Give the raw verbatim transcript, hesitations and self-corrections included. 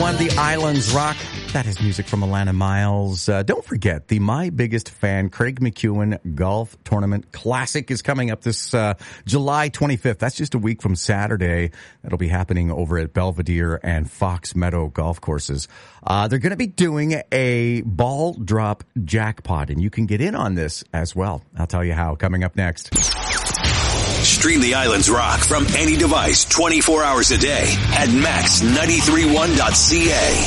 on the Islands Rock. That is music from Alana Miles. Uh, don't forget, the My Biggest Fan Craig McEwen Golf Tournament Classic is coming up this uh, July twenty-fifth. That's just a week from Saturday. That'll be happening over at Belvedere and Fox Meadow golf courses. Uh, they're going to be doing a ball drop jackpot, and you can get in on this as well. I'll tell you how coming up next. Stream the Islands Rock from any device twenty-four hours a day at max nine three one dot c a.